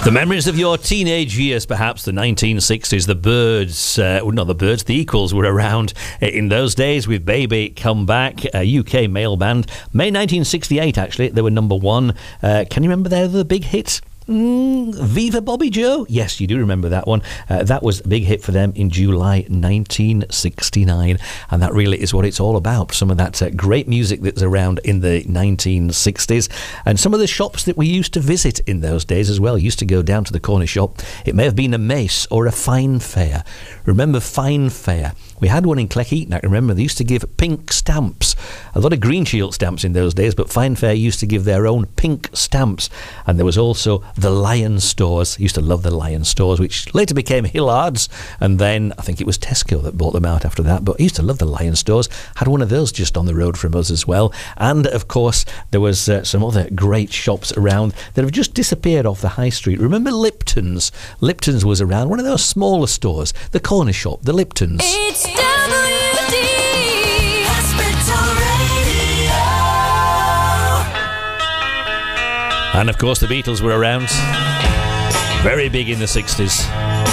The memories of your teenage years, perhaps the 1960s, the Byrds, not the Byrds, the Equals were around in those days with Baby Come Back, a UK male band. May 1968, actually, they were number one. Can you remember their other big hit? Viva Bobby Joe? Yes, you do remember that one. That was a big hit for them in July 1969, and that really is what it's all about. Some of that great music that's around in the 1960s, and some of the shops that we used to visit in those days as well. Used to go down to the corner shop. It may have been a Mace or a Fine Fair. Remember Fine Fair? We had one in Cleckheaton. I remember they used to give pink stamps. A lot of Green Shield stamps in those days, but Fine Fair used to give their own pink stamps. And there was also the Lion stores. I used to love the Lion stores, which later became Hillard's, and then I think it was Tesco that bought them out after that. But I used to love the Lion stores. Had one of those just on the road from us as well. And of course, there was some other great shops around that have just disappeared off the high street. Remember Lipton's? Lipton's was around, one of those smaller stores, the corner shop, the Lipton's. It's WD Hospital Radio. And of course the Beatles were around, very big in the 60s.